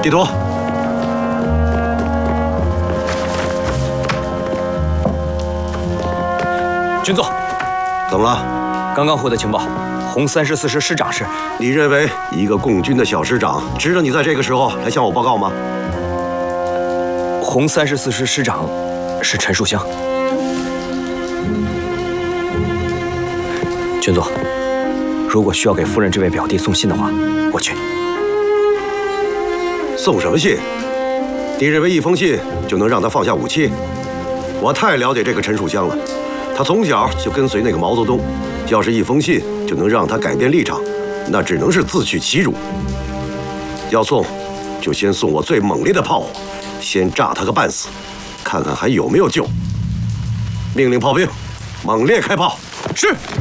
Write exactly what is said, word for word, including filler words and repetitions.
地图。 军座， 怎么了？ 刚刚获得情报，红三十四师师长是…… 你认为一个共军的小师长值得你在这个时候来向我报告吗？ 红三十四师师长是陈树湘。军座，如果需要给夫人这位表弟送信的话，我去。 送什么信？你认为一封信就能让他放下武器？我太了解这个陈树湘了，他从小就跟随那个毛泽东，要是一封信就能让他改变立场，那只能是自取其辱。要送，就先送我最猛烈的炮火，先炸他个半死，看看还有没有救。命令炮兵，猛烈开炮。是。